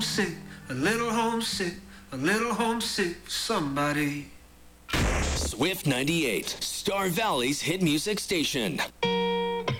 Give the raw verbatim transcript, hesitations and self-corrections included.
homesick, a little homesick, a little homesick for somebody. Swift ninety-eight, Star Valley's hit music station.